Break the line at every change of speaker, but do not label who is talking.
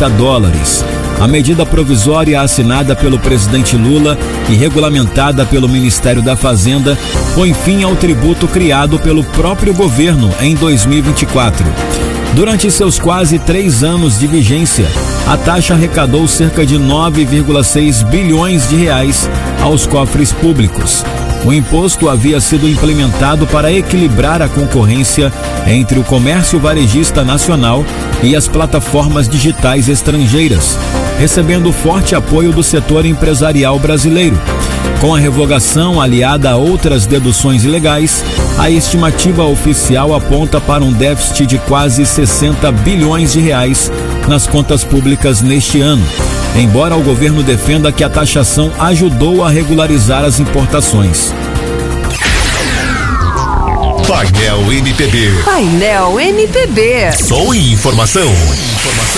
$150. A medida provisória assinada pelo presidente Lula e regulamentada pelo Ministério da Fazenda põe fim ao tributo criado pelo próprio governo em 2024. Durante seus quase 3 anos de vigência, a taxa arrecadou cerca de 9,6 bilhões de reais aos cofres públicos. O imposto havia sido implementado para equilibrar a concorrência entre o comércio varejista nacional e as plataformas digitais estrangeiras, recebendo forte apoio do setor empresarial brasileiro. Com a revogação aliada a outras deduções ilegais, a estimativa oficial aponta para um déficit de quase 60 bilhões de reais nas contas públicas neste ano, embora o governo defenda que a taxação ajudou a regularizar as importações.
Painel MPB.
Painel MPB.
Som e informação.